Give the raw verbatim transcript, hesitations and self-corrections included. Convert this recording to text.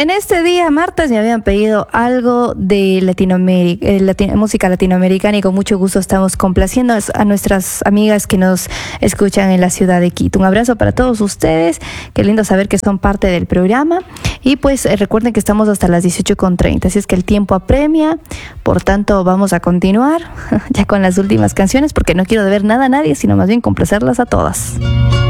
En este día, martes, me habían pedido algo de Latinoamérica, eh, lati- música latinoamericana, y con mucho gusto estamos complaciendo a nuestras amigas que nos escuchan en la ciudad de Quito. Un abrazo para todos ustedes. Qué lindo saber que son parte del programa. Y pues eh, recuerden que estamos hasta las dieciocho con treinta, así es que el tiempo apremia. Por tanto, vamos a continuar ya con las últimas canciones, porque no quiero deber nada a nadie, sino más bien complacerlas a todas.